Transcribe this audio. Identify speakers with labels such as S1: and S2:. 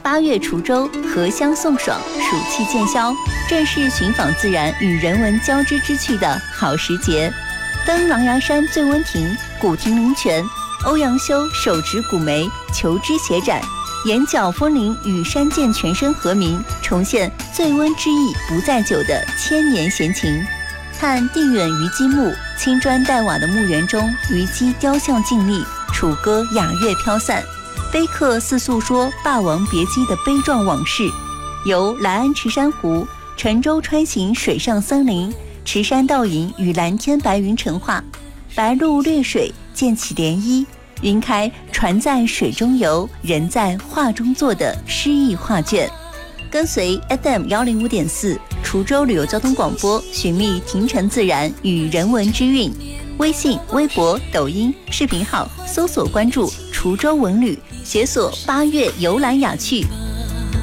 S1: 8月滁州荷香送爽，暑气渐消，正是寻访自然与人文交织之趣的好时节。登狼牙山醉温亭、古亭灵泉，欧阳修手执古梅，求知写展，眼角风铃与山涧泉声和鸣，重现醉温之意不在酒的千年闲情。看定远虞姬墓，青砖黛瓦的墓园中，虞姬雕像静立，楚歌雅乐飘散，碑刻似诉说霸王别姬的悲壮往事。由来安池珊瑚、沉舟穿行水上森林，池山倒影与蓝天白云成画，白鹭掠水溅起涟漪，云开船在水中游，人在画中坐的诗意画卷。跟随 FM105.4 滁州旅游交通广播，寻觅亭城自然与人文之韵。微信、微博、抖音视频号搜索关注滁州文旅，解锁8月游览雅趣，